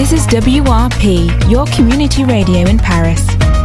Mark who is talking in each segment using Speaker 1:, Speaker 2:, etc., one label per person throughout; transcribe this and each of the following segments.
Speaker 1: This is WRP, your community radio in Paris.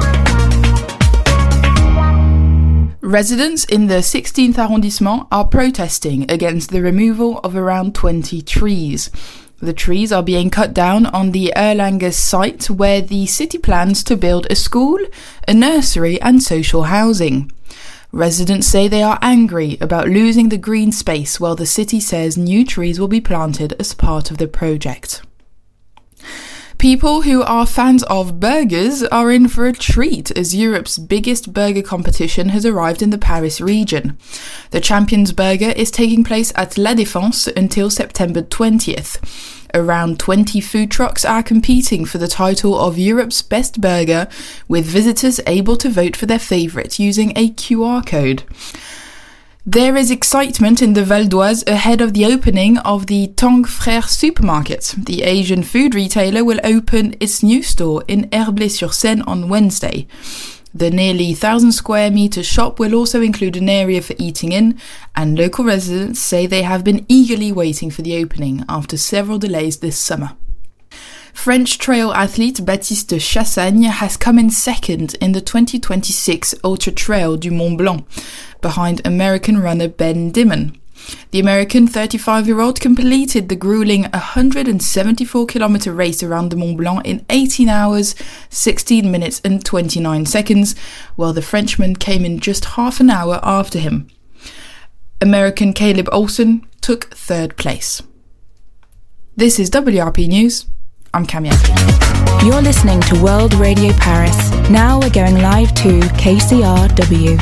Speaker 2: Residents in the 16th arrondissement are protesting against the removal of around 20 trees. The trees are being cut down on the Erlangen site where the city plans to build a school, a nursery and social housing. Residents say they are angry about losing the green space while the city says new trees will be planted as part of the project. People who are fans of burgers are in for a treat as Europe's biggest burger competition has arrived in the Paris region. The Champions Burger is taking place at La Défense until September 20th. Around 20 food trucks are competing for the title of Europe's best burger, with visitors able to vote for their favourite using a QR code. There is excitement in the Val d'Oise ahead of the opening of the Tang Frères supermarket. The Asian food retailer will open its new store in Herblay-sur-Seine on Wednesday. The nearly 1,000 square metre shop will also include an area for eating in, and local residents say they have been eagerly waiting for the opening after several delays this summer. French trail athlete Baptiste Chassagne has come in second in the 2026 Ultra Trail du Mont Blanc, behind American runner Ben Dimon. The American 35-year-old completed the grueling 174-kilometre race around the Mont Blanc in 18 hours, 16 minutes and 29 seconds, while the Frenchman came in just half an hour after him. American Caleb Olson took third place. This is WRP News. I'm Camille.
Speaker 1: You're listening to World Radio Paris. Now we're going live to KCRW.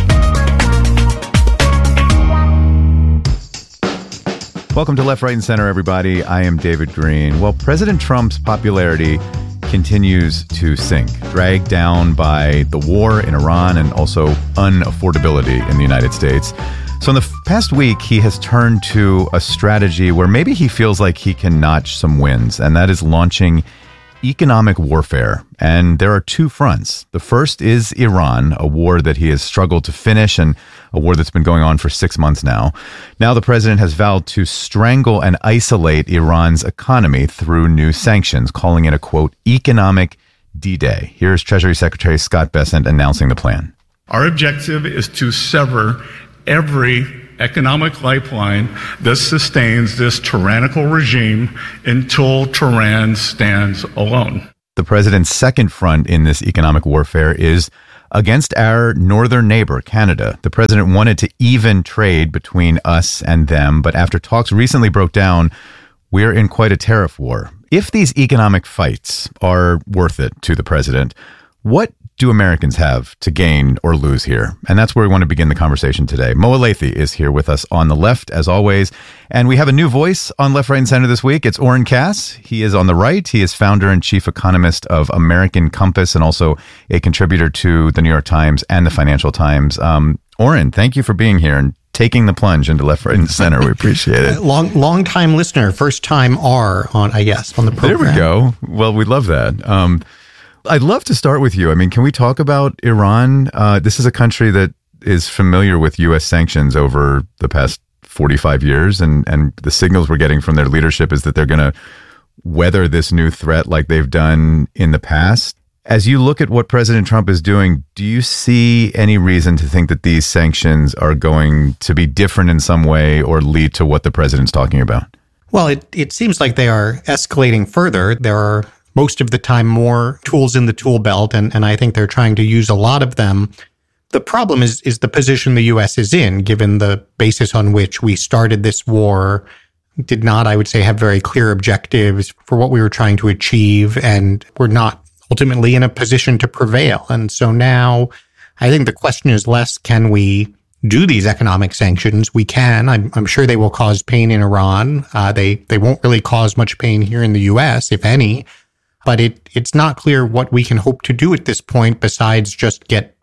Speaker 3: Welcome to Left, Right, and Center, everybody. I am David Green. Well, President Trump's popularity continues to sink, dragged down by the war in Iran and also unaffordability in the United States. So in the past week, he has turned to a strategy where maybe he feels like he can notch some wins, and that is launching economic warfare. And there are two fronts. The first is Iran, a war that he has struggled to finish and a war that's been going on for 6 months now. Now the president has vowed to strangle and isolate Iran's economy through new sanctions, calling it a, quote, economic D-Day. Here's Treasury Secretary Scott Bessent announcing the plan.
Speaker 4: Our objective is to sever every economic lifeline that sustains this tyrannical regime until Tehran stands alone.
Speaker 3: The president's second front in this economic warfare is against our northern neighbor, Canada. The president wanted to even trade between us and them, but after talks recently broke down, we're in quite a tariff war. If these economic fights are worth it to the president, what do Americans have to gain or lose here? And that's where we want to begin the conversation today. Mo Elleithee is here with us on the left, as always. And we have a new voice on Left, Right, and Center this week. It's Oren Cass. He is on the right. He is founder and chief economist of American Compass and also a contributor to the New York Times and the Financial Times. Oren, thank you for being here and taking the plunge into Left, Right, and Center. We appreciate it.
Speaker 5: Long time listener, first time R on the program.
Speaker 3: There we go. Well, we love that. I'd love to start with you. I mean, can we talk about Iran? This is a country that is familiar with U.S. sanctions over the past 45 years, and the signals we're getting from their leadership is that they're going to weather this new threat like they've done in the past. As you look at what President Trump is doing, do you see any reason to think that these sanctions are going to be different in some way or lead to what the president's talking about?
Speaker 5: Well, it seems like they are escalating further. There are most of the time more tools in the tool belt, and I think they're trying to use a lot of them. The problem is the position the U.S. is in, given the basis on which we started this war did not, I would say, have very clear objectives for what we were trying to achieve, and we're not ultimately in a position to prevail. And so now I think the question is less, can we do these economic sanctions? We can. I'm sure they will cause pain in Iran. They won't really cause much pain here in the U.S., if any. But it's not clear what we can hope to do at this point besides just get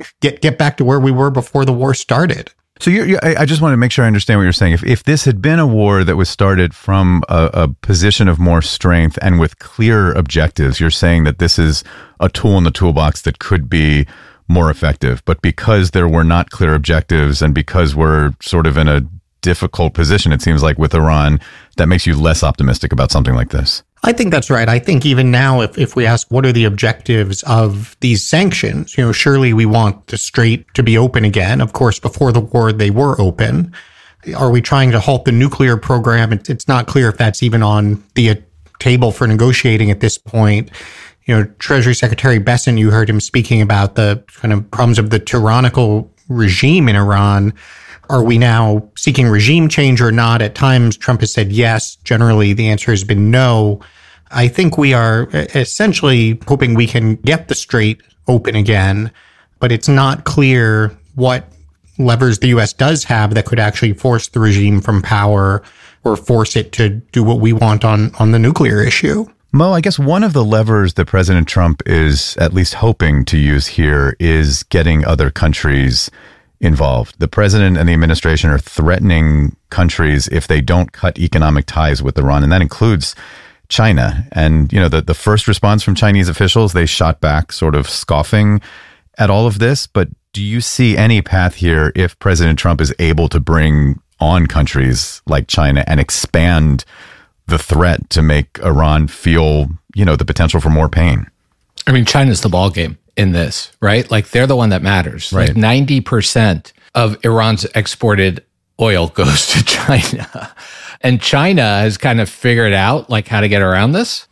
Speaker 5: back to where we were before the war started.
Speaker 3: So I just want to make sure I understand what you're saying. If this had been a war that was started from a position of more strength and with clear objectives, you're saying that this is a tool in the toolbox that could be more effective. But because there were not clear objectives and because we're sort of in a difficult position, it seems like, with Iran, that makes you less optimistic about something like this.
Speaker 5: I think that's right. I think even now, if we ask what are the objectives of these sanctions, surely we want the Strait to be open again. Of course, before the war, they were open. Are we trying to halt the nuclear program? It's not clear if that's even on the table for negotiating at this point. Treasury Secretary Bessent, you heard him speaking about the kind of problems of the tyrannical regime in Iran. Are we now seeking regime change or not? At times, Trump has said yes. Generally, the answer has been no. I think we are essentially hoping we can get the Strait open again, but it's not clear what levers the U.S. does have that could actually force the regime from power or force it to do what we want on the nuclear issue.
Speaker 3: Mo, I guess one of the levers that President Trump is at least hoping to use here is getting other countries involved. The president and the administration are threatening countries if they don't cut economic ties with Iran, and that includes China. And, the first response from Chinese officials, they shot back sort of scoffing at all of this. But do you see any path here if President Trump is able to bring on countries like China and expand the threat to make Iran feel, the potential for more pain?
Speaker 6: I mean, China's the ballgame in this, right? Like, they're the one that matters.
Speaker 3: Right.
Speaker 6: Like 90% of Iran's exported oil goes to China. And China has kind of figured out how to get around this.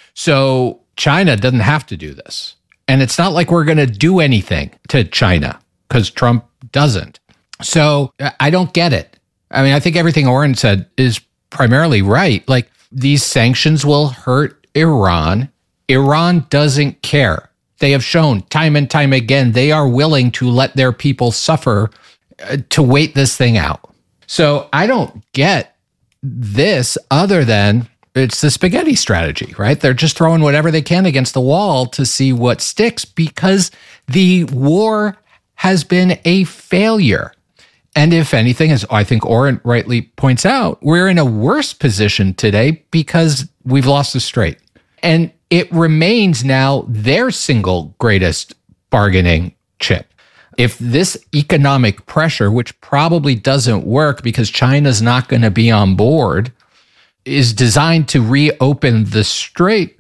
Speaker 6: So China doesn't have to do this. And it's not like we're going to do anything to China because Trump doesn't. So I don't get it. I mean, I think everything Oren said is primarily right. Like, these sanctions will hurt Iran. Iran doesn't care. They have shown time and time again they are willing to let their people suffer to wait this thing out. So I don't get this other than it's the spaghetti strategy, right? They're just throwing whatever they can against the wall to see what sticks because the war has been a failure. And if anything, as I think Oren rightly points out, we're in a worse position today because we've lost the Strait. And it remains now their single greatest bargaining chip. If this economic pressure, which probably doesn't work because China's not going to be on board, is designed to reopen the Strait,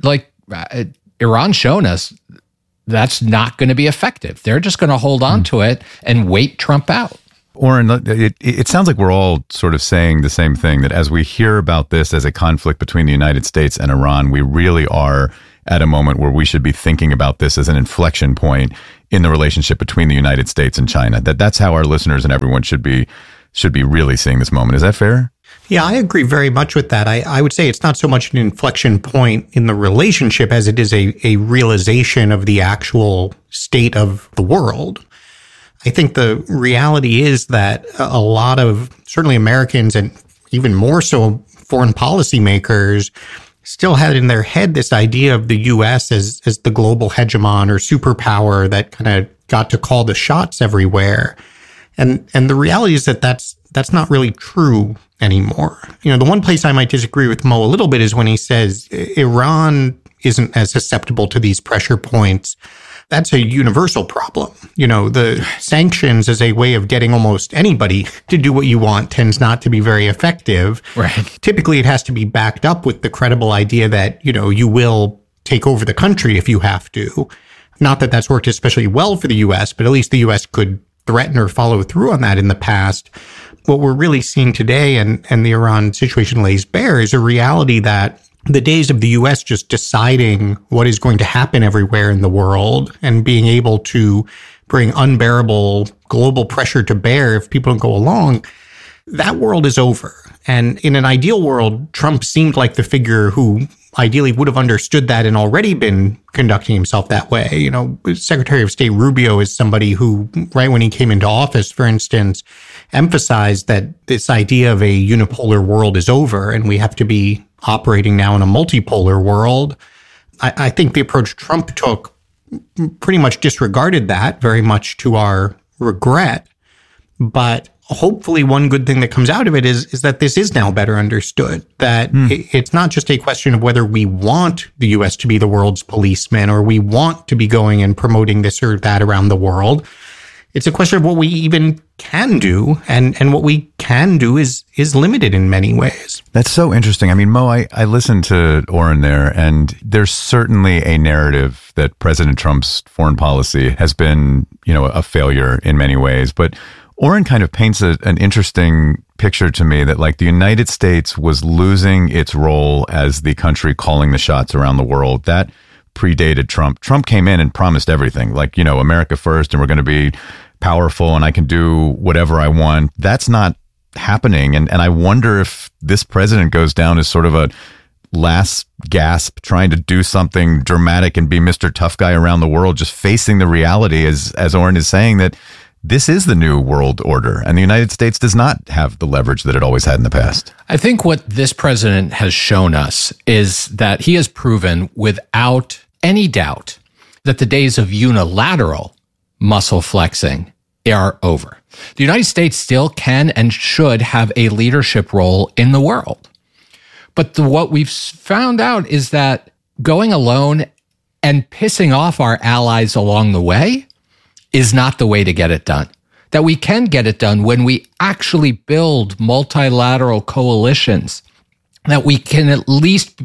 Speaker 6: Iran's shown us that's not going to be effective. They're just going to hold on to it and wait Trump out.
Speaker 3: Oren, it sounds like we're all sort of saying the same thing, that as we hear about this as a conflict between the United States and Iran, we really are at a moment where we should be thinking about this as an inflection point in the relationship between the United States and China. That's how our listeners and everyone should be really seeing this moment. Is that fair?
Speaker 5: Yeah, I agree very much with that. I would say it's not so much an inflection point in the relationship as it is a realization of the actual state of the world. I think the reality is that a lot of certainly Americans and even more so foreign policymakers still had in their head this idea of the U.S. as the global hegemon or superpower that kind of got to call the shots everywhere. And the reality is that that's not really true anymore. The one place I might disagree with Mo a little bit is when he says Iran isn't as susceptible to these pressure points. That's a universal problem. The sanctions as a way of getting almost anybody to do what you want tends not to be very effective.
Speaker 6: Right.
Speaker 5: Typically, it has to be backed up with the credible idea that, you will take over the country if you have to. Not that that's worked especially well for the U.S., but at least the U.S. could threaten or follow through on that in the past. What we're really seeing today and the Iran situation lays bare is a reality that the days of the U.S. just deciding what is going to happen everywhere in the world and being able to bring unbearable global pressure to bear if people don't go along, that world is over. And in an ideal world, Trump seemed like the figure who ideally would have understood that and already been conducting himself that way. Secretary of State Rubio is somebody who, right when he came into office, for instance, emphasized that this idea of a unipolar world is over and we have to be operating now in a multipolar world. I think the approach Trump took pretty much disregarded that, very much to our regret. But hopefully one good thing that comes out of it is that this is now better understood, that it's not just a question of whether we want the U.S. to be the world's policeman or we want to be going and promoting this or that around the world. It's a question of what we even can do and what we can do is limited in many ways.
Speaker 3: That's so interesting. I mean, Mo, I listened to Oren there, and there's certainly a narrative that President Trump's foreign policy has been, a failure in many ways. But Oren kind of paints an interesting picture to me that, like, the United States was losing its role as the country calling the shots around the world. That predated Trump. Trump came in and promised everything, like, America first, and we're going to be powerful and I can do whatever I want. That's not happening. And I wonder if this president goes down as sort of a last gasp, trying to do something dramatic and be Mr. Tough Guy around the world, just facing the reality, as Oren is saying, that this is the new world order, and the United States does not have the leverage that it always had in the past.
Speaker 6: I think what this president has shown us is that he has proven without any doubt that the days of unilateral muscle flexing are over. The United States still can and should have a leadership role in the world. But what we've found out is that going alone and pissing off our allies along the way is not the way to get it done. That we can get it done when we actually build multilateral coalitions, that we can at least,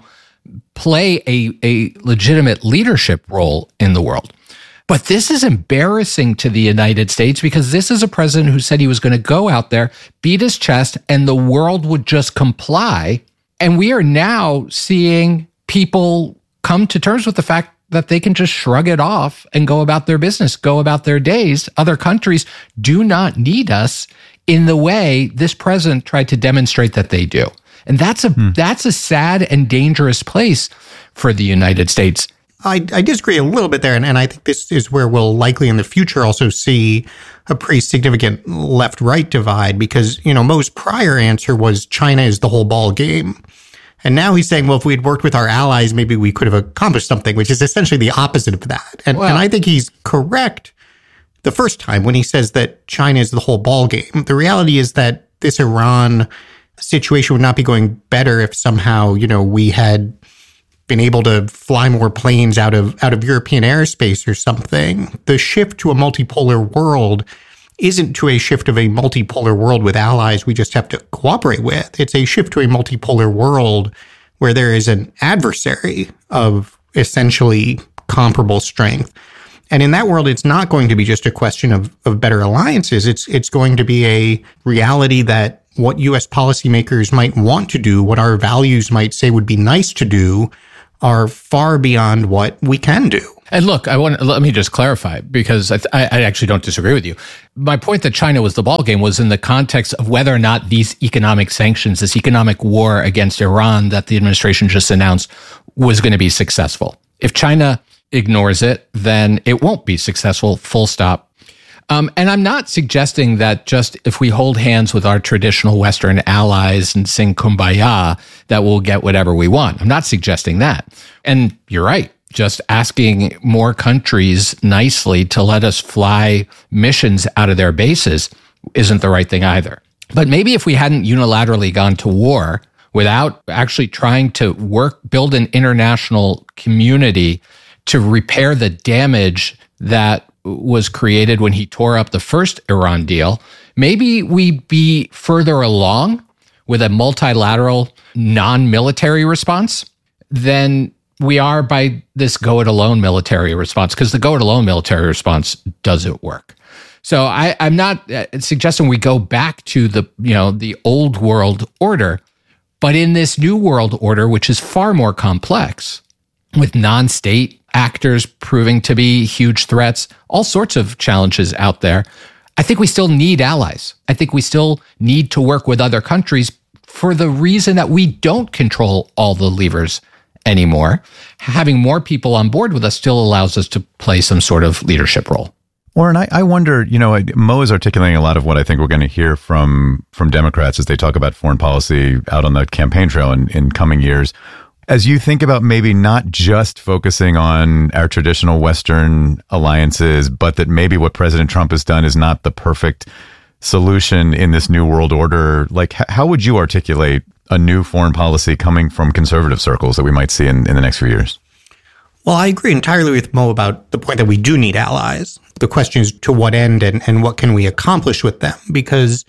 Speaker 6: play a legitimate leadership role in the world. But this is embarrassing to the United States because this is a president who said he was going to go out there, beat his chest, and the world would just comply. And we are now seeing people come to terms with the fact that they can just shrug it off and go about their business, go about their days. Other countries do not need us in the way this president tried to demonstrate that they do. And that's a sad and dangerous place for the United States.
Speaker 5: I disagree a little bit there, and I think this is where we'll likely in the future also see a pretty significant left-right divide because, Mo's prior answer was China is the whole ball game. And now he's saying, well, if we had worked with our allies, maybe we could have accomplished something, which is essentially the opposite of that. And I think he's correct the first time when he says that China is the whole ball game. The reality is that this Iran situation would not be going better if somehow, we had been able to fly more planes out of European airspace or something. The shift to a multipolar world isn't to a shift of a multipolar world with allies we just have to cooperate with. It's a shift to a multipolar world where there is an adversary of essentially comparable strength. And in that world, it's not going to be just a question of better alliances. It's going to be a reality that what U.S. policymakers might want to do, what our values might say would be nice to do, are far beyond what we can do.
Speaker 6: And look, let me just clarify, because I actually don't disagree with you. My point that China was the ballgame was in the context of whether or not these economic sanctions, this economic war against Iran that the administration just announced was going to be successful. If China ignores it, then it won't be successful, full stop. And I'm not suggesting that just if we hold hands with our traditional Western allies and sing Kumbaya, that we'll get whatever we want. I'm not suggesting that. And you're right. Just asking more countries nicely to let us fly missions out of their bases isn't the right thing either. But maybe if we hadn't unilaterally gone to war without actually trying to build an international community to repair the damage that was created when he tore up the first Iran deal, maybe we'd be further along with a multilateral non-military response than we are by this go-it-alone military response, because the go-it-alone military response doesn't work. So I'm not suggesting we go back to the old world order, but in this new world order, which is far more complex, with non-state actors proving to be huge threats, all sorts of challenges out there, I think we still need allies. I think we still need to work with other countries for the reason that we don't control all the levers anymore. Having more people on board with us still allows us to play some sort of leadership role.
Speaker 3: Warren, I wonder, Mo is articulating a lot of what I think we're going to hear from Democrats as they talk about foreign policy out on the campaign trail in coming years. As you think about maybe not just focusing on our traditional Western alliances, but that maybe what President Trump has done is not the perfect solution in this new world order, like how would you articulate a new foreign policy coming from conservative circles that we might see in the next few years?
Speaker 5: Well, I agree entirely with Mo about the point that we do need allies. The question is to what end and what can we accomplish with them? Because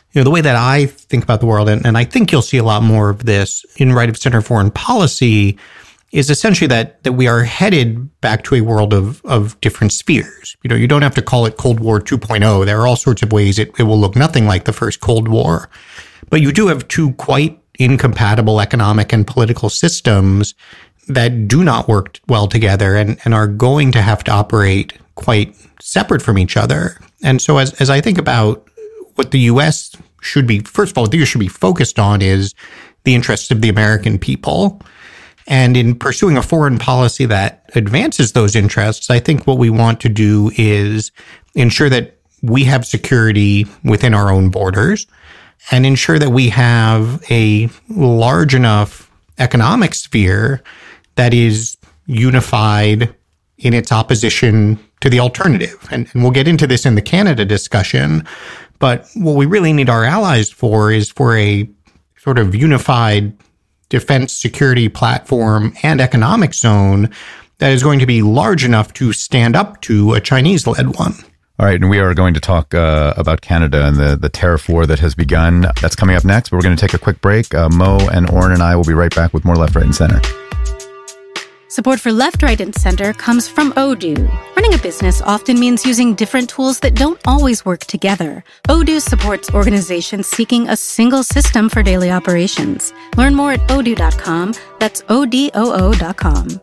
Speaker 5: the way that I think about the world, and I think you'll see a lot more of this in right of center foreign policy, is essentially that we are headed back to a world of different spheres. You don't have to call it Cold War 2.0. There are all sorts of ways it will look nothing like the first Cold War. But you do have two quite incompatible economic and political systems that do not work well together and are going to have to operate quite separate from each other. And so as I think about what the U.S. should be, first of all, what the U.S. should be focused on is the interests of the American people. And in pursuing a foreign policy that advances those interests, I think what we want to do is ensure that we have security within our own borders and ensure that we have a large enough economic sphere that is unified in its opposition to the alternative. And we'll get into this in the Canada discussion, but what we really need our allies for is for a sort of unified defense security platform and economic zone that is going to be large enough to stand up to a Chinese-led one.
Speaker 3: All right, and we are going to talk about Canada and the tariff war that has begun. That's coming up next, but we're going to take a quick break. Mo and Oren and I will be right back with more Left, Right, and Center.
Speaker 7: Support for Left, Right, and Center comes from Odoo. Running a business often means using different tools that don't always work together. Odoo supports organizations seeking a single system for daily operations. Learn more at odoo.com. That's ODOO.com.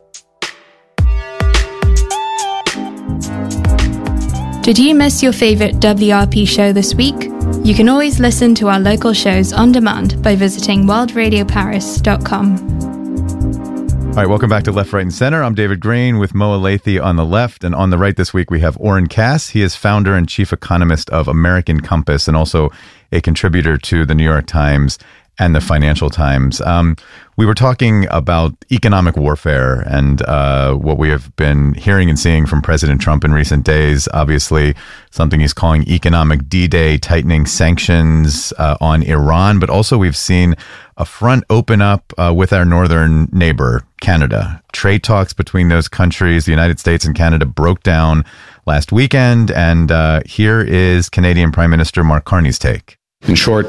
Speaker 1: Did you miss your favorite WRP show this week? You can always listen to our local shows on demand by visiting worldradioparis.com.
Speaker 3: All right, welcome back to Left, Right, and Center. I'm David Green with Mo Alethi on the left, and on the right this week we have Oren Cass. He is founder and chief economist of American Compass and also a contributor to the New York Times and the Financial Times. We were talking about economic warfare and what we have been hearing and seeing from President Trump in recent days. Obviously, something he's calling economic D-Day, tightening sanctions on Iran. But also we've seen a front open up with our northern neighbor, Canada. Trade talks between those countries, the United States and Canada, broke down last weekend. And here is Canadian Prime Minister Mark Carney's take.
Speaker 8: In short,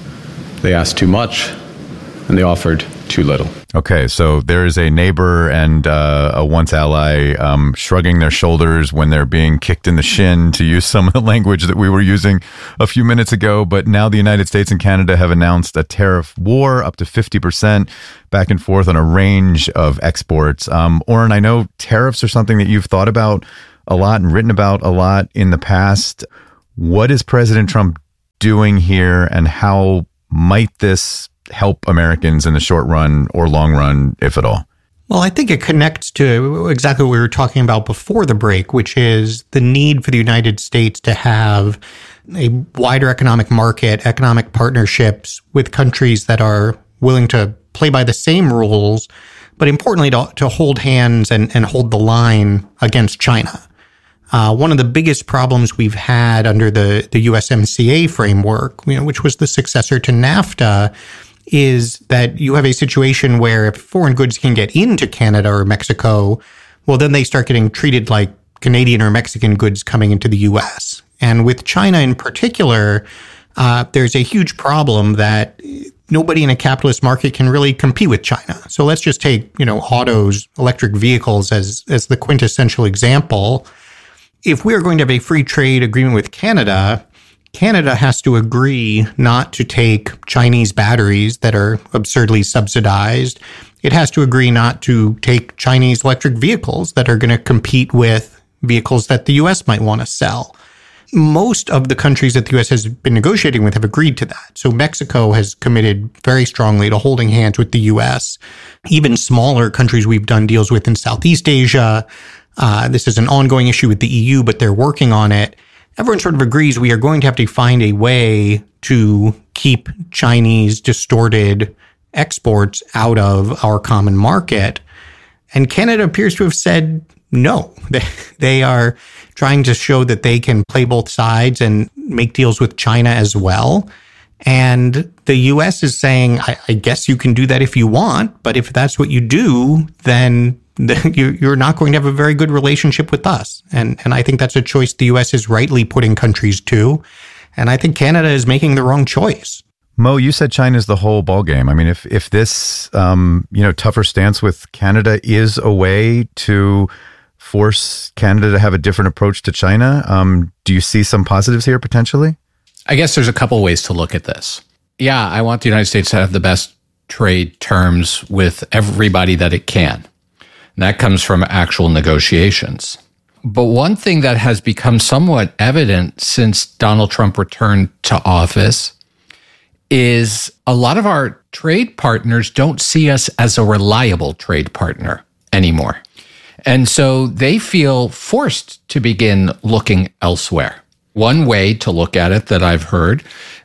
Speaker 8: they asked too much, and they offered too little.
Speaker 3: Okay, so there is a neighbor and a once ally shrugging their shoulders when they're being kicked in the shin, to use some of the language that we were using a few minutes ago. But now the United States and Canada have announced a tariff war up to 50% back and forth on a range of exports. Oren, I know tariffs are something that you've thought about a lot and written about a lot in the past. What is President Trump doing here, and how might this help Americans in the short run or long run, if at all?
Speaker 5: Well, I think it connects to exactly what we were talking about before the break, which is the need for the United States to have a wider economic market, economic partnerships with countries that are willing to play by the same rules, but importantly, to hold hands and hold the line against China. One of the biggest problems we've had under the USMCA framework, which was the successor to NAFTA, is that you have a situation where if foreign goods can get into Canada or Mexico, well, then they start getting treated like Canadian or Mexican goods coming into the U.S. And with China in particular, there's a huge problem that nobody in a capitalist market can really compete with China. So let's just take, autos, electric vehicles as the quintessential example. If we are going to have a free trade agreement with Canada, Canada has to agree not to take Chinese batteries that are absurdly subsidized. It has to agree not to take Chinese electric vehicles that are going to compete with vehicles that the U.S. might want to sell. Most of the countries that the U.S. has been negotiating with have agreed to that. So Mexico has committed very strongly to holding hands with the U.S. Even smaller countries we've done deals with in Southeast Asia. This is an ongoing issue with the EU, but they're working on it. Everyone sort of agrees we are going to have to find a way to keep Chinese distorted exports out of our common market. And Canada appears to have said no. They are trying to show that they can play both sides and make deals with China as well. And the U.S. is saying, I guess you can do that if you want, but if that's what you do, then you're not going to have a very good relationship with us. And I think that's a choice the U.S. is rightly putting countries to. And I think Canada is making the wrong choice.
Speaker 3: Mo, you said China's the whole ballgame. I mean, if this tougher stance with Canada is a way to force Canada to have a different approach to China, do you see some positives here potentially?
Speaker 6: I guess there's a couple ways to look at this. Yeah, I want the United States to have the best trade terms with everybody that it can. And that comes from actual negotiations. But one thing that has become somewhat evident since Donald Trump returned to office is a lot of our trade partners don't see us as a reliable trade partner anymore. And so they feel forced to begin looking elsewhere. One way to look at it that I've heard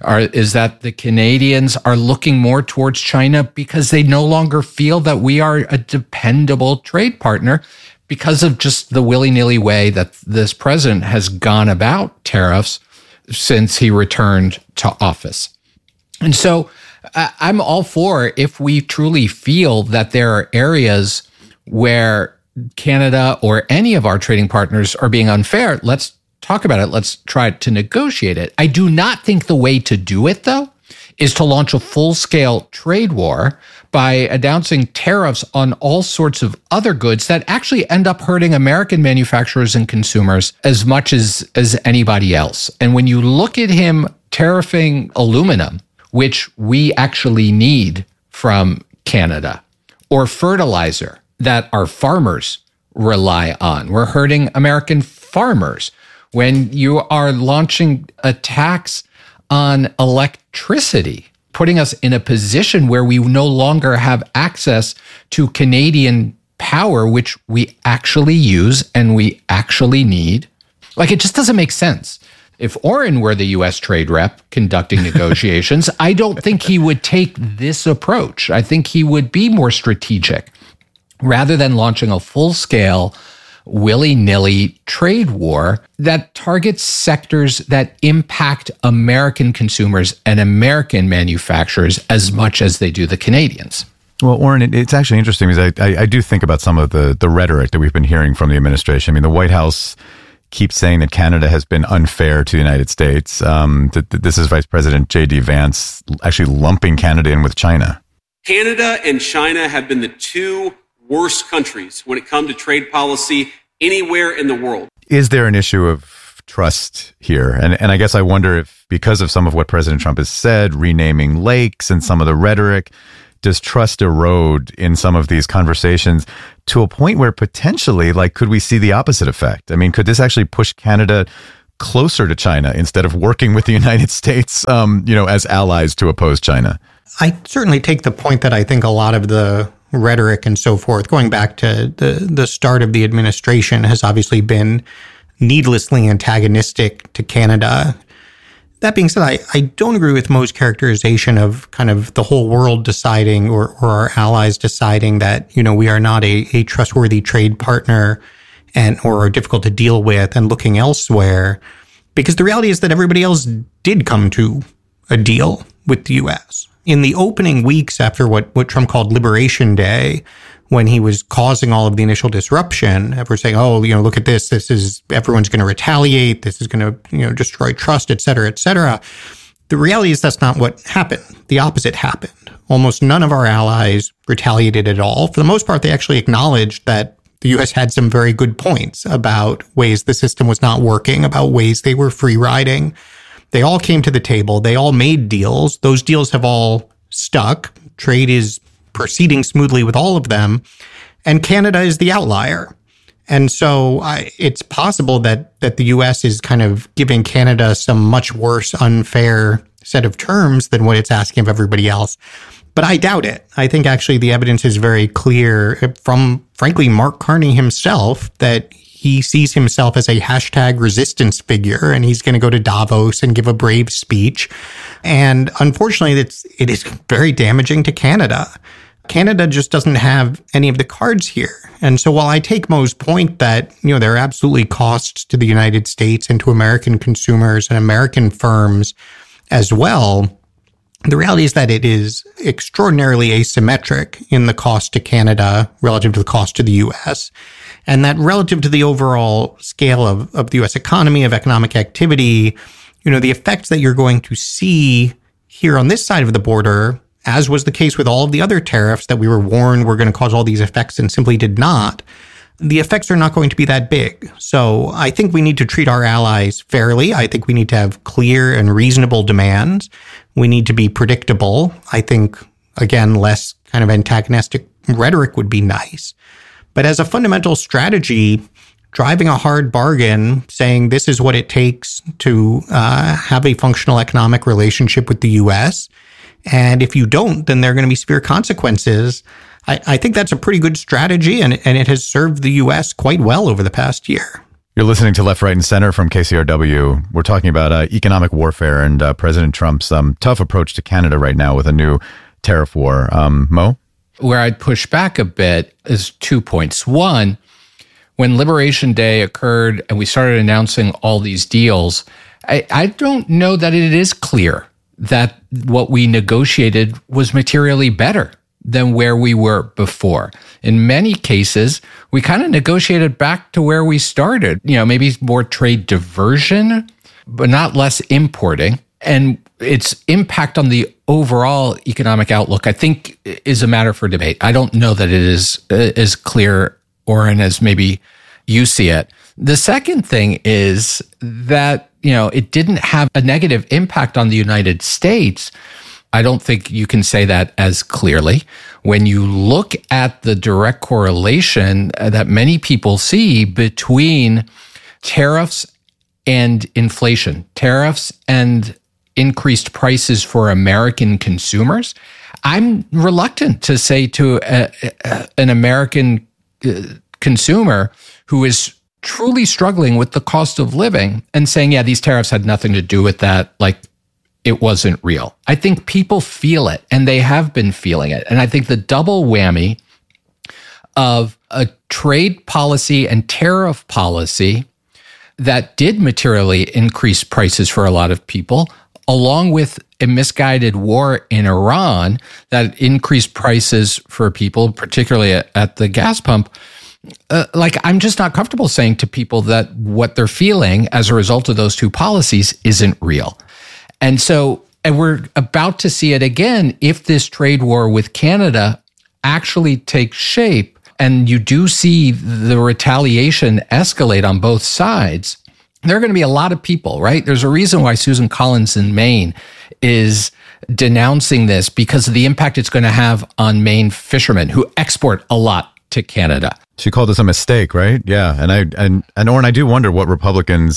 Speaker 6: is that the Canadians are looking more towards China because they no longer feel that we are a dependable trade partner because of just the willy-nilly way that this president has gone about tariffs since he returned to office. And so I'm all for if we truly feel that there are areas where Canada or any of our trading partners are being unfair, let's talk about it. Let's try to negotiate it. I do not think the way to do it, though, is to launch a full-scale trade war by announcing tariffs on all sorts of other goods that actually end up hurting American manufacturers and consumers as much as anybody else. And when you look at him tariffing aluminum, which we actually need from Canada, or fertilizer that our farmers rely on, we're hurting American farmers. When you are launching a tax on electricity, putting us in a position where we no longer have access to Canadian power, which we actually use and we actually need. Like, it just doesn't make sense. If Orrin were the U.S. trade rep conducting negotiations, I don't think he would take this approach. I think he would be more strategic rather than launching a full-scale willy-nilly trade war that targets sectors that impact American consumers and American manufacturers as much as they do the Canadians.
Speaker 3: Well, Orrin, it's actually interesting because I do think about some of the rhetoric that we've been hearing from the administration. I mean, the White House keeps saying that Canada has been unfair to the United States. This is Vice President J.D. Vance actually lumping Canada in with China.
Speaker 9: Canada and China have been the two worst countries when it comes to trade policy anywhere in the world.
Speaker 3: Is there an issue of trust here? And I guess I wonder if, because of some of what President Trump has said, renaming lakes and some of the rhetoric, does trust erode in some of these conversations to a point where potentially, like, could we see the opposite effect? I mean, could this actually push Canada closer to China instead of working with the United States, as allies to oppose China?
Speaker 5: I certainly take the point that I think a lot of the rhetoric and so forth, going back to the start of the administration, has obviously been needlessly antagonistic to Canada. That being said, I don't agree with Mo's characterization of kind of the whole world deciding or our allies deciding that, we are not a trustworthy trade partner or are difficult to deal with and looking elsewhere. Because the reality is that everybody else did come to a deal with the U.S. In the opening weeks after what Trump called Liberation Day, when he was causing all of the initial disruption, everyone's saying, look at this. Everyone's going to retaliate. This is going to, destroy trust, et cetera, et cetera. The reality is that's not what happened. The opposite happened. Almost none of our allies retaliated at all. For the most part, they actually acknowledged that the U.S. had some very good points about ways the system was not working, about ways they were free riding. They all came to the table. They all made deals. Those deals have all stuck. Trade is proceeding smoothly with all of them. And Canada is the outlier. And so it's possible that the U.S. is kind of giving Canada some much worse, unfair set of terms than what it's asking of everybody else. But I doubt it. I think actually the evidence is very clear from, frankly, Mark Carney himself that he sees himself as a hashtag resistance figure, and he's going to go to Davos and give a brave speech. And unfortunately, it is very damaging to Canada. Canada just doesn't have any of the cards here. And so while I take Mo's point that, there are absolutely costs to the United States and to American consumers and American firms as well, the reality is that it is extraordinarily asymmetric in the cost to Canada relative to the cost to the U.S., and that relative to the overall scale of the U.S. economy, of economic activity, the effects that you're going to see here on this side of the border, as was the case with all of the other tariffs that we were warned were going to cause all these effects and simply did not, the effects are not going to be that big. So I think we need to treat our allies fairly. I think we need to have clear and reasonable demands. We need to be predictable. I think, again, less kind of antagonistic rhetoric would be nice. But as a fundamental strategy, driving a hard bargain, saying this is what it takes to have a functional economic relationship with the U.S., and if you don't, then there are going to be severe consequences. I think that's a pretty good strategy, and it has served the U.S. quite well over the past year.
Speaker 3: You're listening to Left, Right, and Center from KCRW. We're talking about economic warfare and President Trump's tough approach to Canada right now with a new tariff war. Mo?
Speaker 6: Where I'd push back a bit is 2 points. One, when Liberation Day occurred and we started announcing all these deals, I don't know that it is clear that what we negotiated was materially better than where we were before. In many cases, we kind of negotiated back to where we started, maybe more trade diversion, but not less importing. And its impact on the overall economic outlook, I think, is a matter for debate. I don't know that it is as clear, Oren, as maybe you see it. The second thing is that, it didn't have a negative impact on the United States. I don't think you can say that as clearly. When you look at the direct correlation that many people see between tariffs and inflation, tariffs and increased prices for American consumers, I'm reluctant to say to an American consumer who is truly struggling with the cost of living and saying, yeah, these tariffs had nothing to do with that, like it wasn't real. I think people feel it, and they have been feeling it. And I think the double whammy of a trade policy and tariff policy that did materially increase prices for a lot of people, along with a misguided war in Iran that increased prices for people, particularly at the gas pump, I'm just not comfortable saying to people that what they're feeling as a result of those two policies isn't real. And we're about to see it again if this trade war with Canada actually takes shape and you do see the retaliation escalate on both sides. There are going to be a lot of people, right? There's a reason why Susan Collins in Maine is denouncing this, because of the impact it's going to have on Maine fishermen who export a lot to Canada.
Speaker 3: She called this a mistake, right? Yeah. And Oren, I do wonder what Republicans,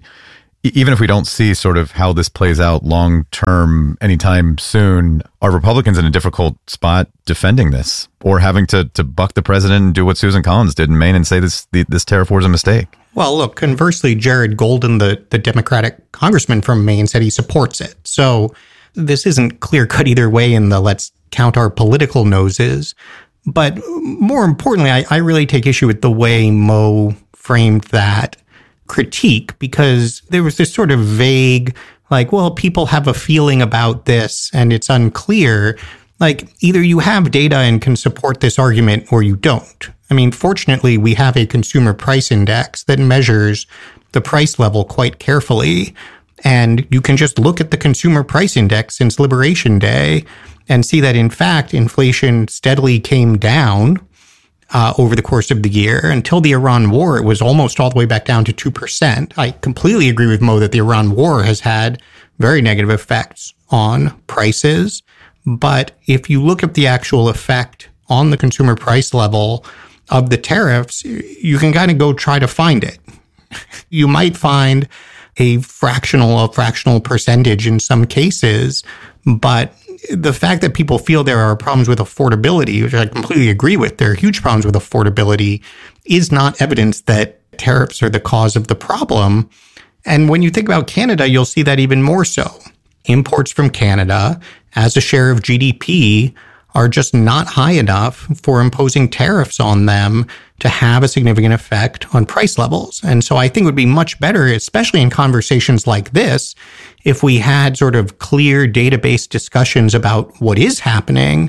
Speaker 3: even if we don't see sort of how this plays out long term anytime soon, are Republicans in a difficult spot defending this or having to buck the president and do what Susan Collins did in Maine and say this tariff war is a mistake?
Speaker 5: Well, look, conversely, Jared Golden, the Democratic congressman from Maine, said he supports it. So this isn't clear cut either way in the let's count our political noses. But more importantly, I really take issue with the way Mo framed that critique, because there was this sort of vague, people have a feeling about this and it's unclear. Either you have data and can support this argument or you don't. Fortunately, we have a consumer price index that measures the price level quite carefully. And you can just look at the consumer price index since Liberation Day and see that, in fact, inflation steadily came down over the course of the year. Until the Iran war, it was almost all the way back down to 2%. I completely agree with Mo that the Iran war has had very negative effects on prices. But if you look at the actual effect on the consumer price level of the tariffs, you can kind of go try to find it. You might find a fractional percentage in some cases, but the fact that people feel there are problems with affordability, which I completely agree with, there are huge problems with affordability, is not evidence that tariffs are the cause of the problem. And when you think about Canada, you'll see that even more so. Imports from Canada as a share of GDP are just not high enough for imposing tariffs on them to have a significant effect on price levels. And so I think it would be much better, especially in conversations like this, if we had sort of clear database discussions about what is happening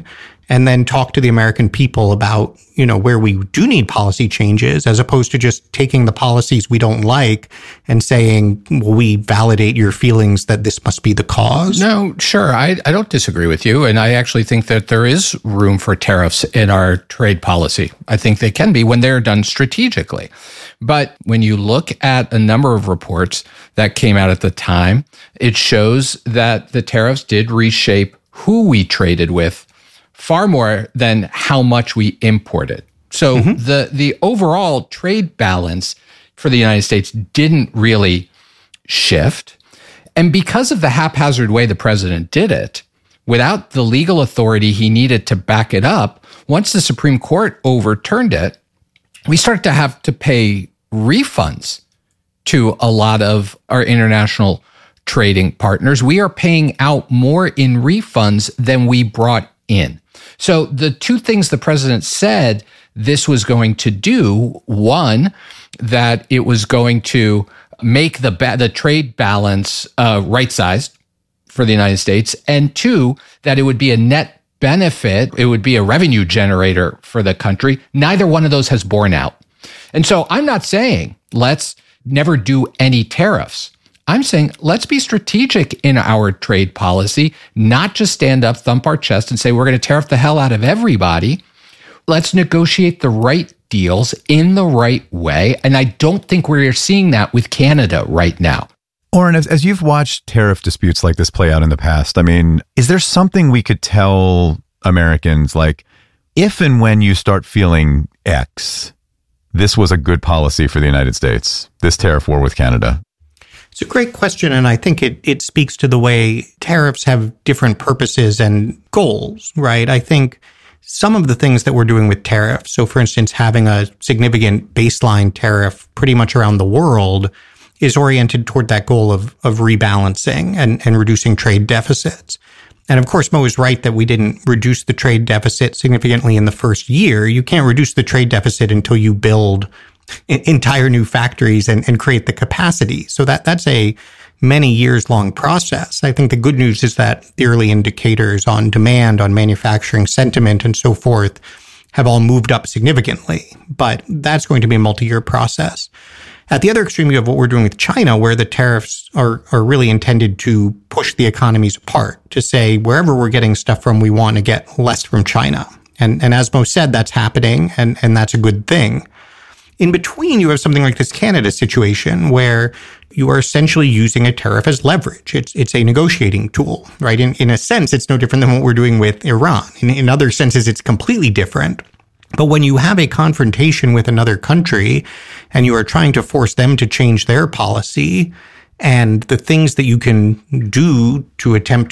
Speaker 5: and then talk to the American people about, where we do need policy changes, as opposed to just taking the policies we don't like and saying, well, we validate your feelings that this must be the cause?
Speaker 6: No, sure. I don't disagree with you. And I actually think that there is room for tariffs in our trade policy. I think they can be when they're done strategically. But when you look at a number of reports that came out at the time, it shows that the tariffs did reshape who we traded with far more than how much we imported. So the overall trade balance for the United States didn't really shift. And because of the haphazard way the president did it, without the legal authority he needed to back it up, once the Supreme Court overturned it, we start to have to pay refunds to a lot of our international trading partners. We are paying out more in refunds than we brought in. So the two things the president said this was going to do, one, that it was going to make the trade balance right-sized for the United States, and two, that it would be a net benefit, it would be a revenue generator for the country. Neither one of those has borne out. And so I'm not saying let's never do any tariffs. I'm saying let's be strategic in our trade policy, not just stand up, thump our chest and say we're going to tariff the hell out of everybody. Let's negotiate the right deals in the right way. And I don't think we're seeing that with Canada right now.
Speaker 3: Oren, as you've watched tariff disputes like this play out in the past, I mean, is there something we could tell Americans, like, if and when you start feeling X, this was a good policy for the United States, this tariff war with Canada?
Speaker 5: It's a great question, and I think it speaks to the way tariffs have different purposes and goals, right? I think some of the things that we're doing with tariffs, so for instance, having a significant baseline tariff pretty much around the world, is oriented toward that goal of rebalancing and reducing trade deficits. And of course, Mo is right that we didn't reduce the trade deficit significantly in the first year. You can't reduce the trade deficit until you build entire new factories and create the capacity. So that's a many years long process. I think the good news is that the early indicators on demand, on manufacturing sentiment, and so forth have all moved up significantly. But that's going to be a multi-year process. At the other extreme, you have what we're doing with China, where the tariffs are really intended to push the economies apart, to say wherever we're getting stuff from, we want to get less from China. And as Mo said, that's happening, and that's a good thing. In between, you have something like this Canada situation where you are essentially using a tariff as leverage. It's a negotiating tool, right? In a sense, it's no different than what we're doing with Iran. In other senses, it's completely different. But when you have a confrontation with another country and you are trying to force them to change their policy, and the things that you can do to attempt